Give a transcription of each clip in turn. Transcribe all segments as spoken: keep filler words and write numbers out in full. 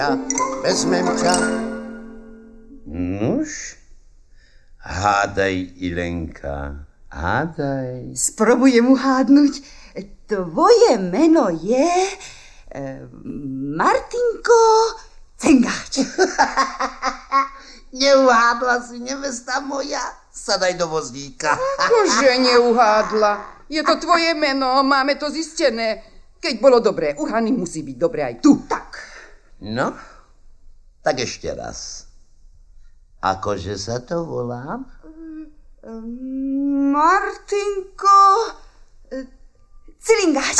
Ja vezmem ťa. Nuž, hádaj, Ilenka, hádaj. Sprobujem uhádnuť. Tvoje meno je e, Martinko Cengáč. Neuhádla si, nevesta moja. Sadaj do vozíka. Akože neuhádla. Je to tvoje meno, máme to zistené. Keď bolo dobré u Hany, musí byť dobré aj tu. Tak. No, tak ešte raz. Akože sa to volám? Martinko Cilingáč.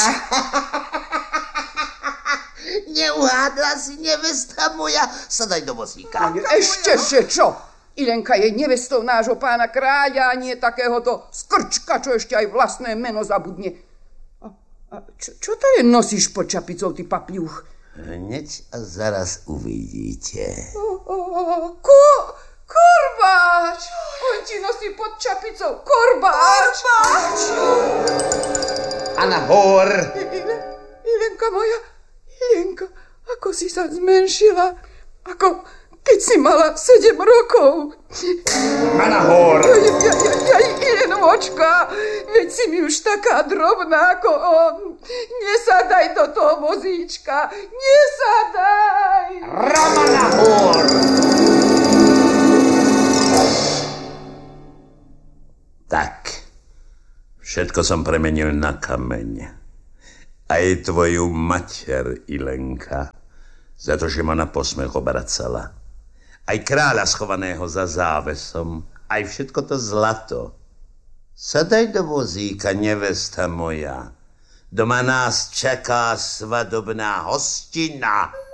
Neuhádla si, nevesta moja. Sadaj do vozíka. Ešte, že čo? Ilenka je nevestou nášho pána kráľa, a nie takéhoto skrčka, čo ešte aj vlastné meno zabudne. A, a čo, čo to je nosíš pod čapicou, ty papľuch? Hneď a zaraz uvidíte. O, o, ku, korbáč! On ti nosí pod čapicou korbáč! Korbáč! A nahor! Ile, Ilenka moja, Ilenka, ako si sa zmenšila, ako keď si mala sedem rokov. A nahor! Jaj, jaj, jaj, jaj, Ilenočka, veď si mi už taká drobná ako on. Nesadaj do toho vozíčka, nesadaj! Rama nahor! Tak, všetko som premenil na kameň. Aj tvoju mater, Ilenka, za to, že ma na posmech obracala. Aj kráľa schovaného za závesom, aj všetko to zlato. Sadaj do vozíka, nevesta moja. Doma nás čaká svadobná hostina.